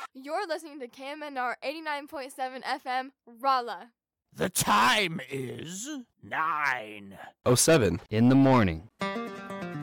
You're listening to KMNR 89.7 FM, Rolla. The time is 9:07 in the morning.